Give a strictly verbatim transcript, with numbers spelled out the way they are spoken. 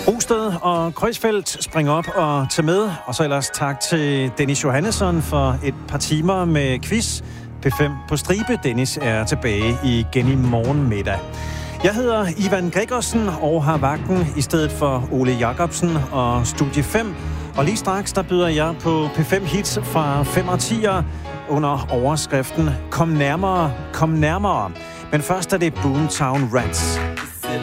Rosted og Kreuzfeldt springer op og tager med. Og så ellers tak til Dennis Johannesson for et par timer med quiz. P fem på stribe. Dennis er tilbage igen i morgen middag. Jeg hedder Ivan Gregersen og har vagten i stedet for Ole Jacobsen og Studie fem. Og lige straks, der byder jeg på P fem Hits fra fem og tier under overskriften Kom nærmere, kom nærmere. Men først er det Boomtown Rats.